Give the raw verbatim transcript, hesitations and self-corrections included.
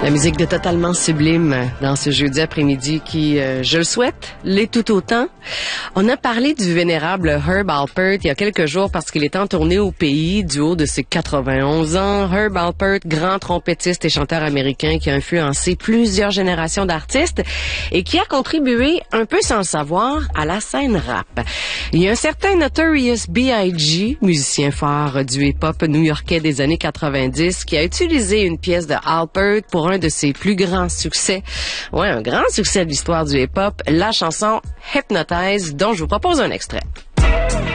La musique de Totalement Sublime dans ce jeudi après-midi qui, euh, je le souhaite, l'est tout autant. On a parlé du vénérable Herb Alpert il y a quelques jours parce qu'il est en tournée au pays du haut de ses quatre-vingt-onze ans. Herb Alpert, grand trompettiste et chanteur américain qui a influencé plusieurs générations d'artistes et qui a contribué, un peu sans le savoir, à la scène rap. Il y a un certain Notorious B I G, musicien phare du hip-hop new-yorkais des années quatre-vingt-dix, qui a utilisé une pièce de Alpert pour un de ses plus grands succès. Ouais, un grand succès de l'histoire du hip-hop, la chanson Hypnotize, dont je vous propose un extrait.